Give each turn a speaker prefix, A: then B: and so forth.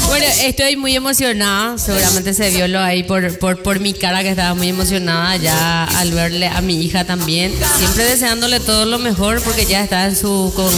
A: Bueno, estoy muy emocionada. Seguramente se vio lo ahí por mi cara que estaba muy emocionada ya al verle a mi hija también. Siempre deseándole todo lo mejor porque ya está en su, con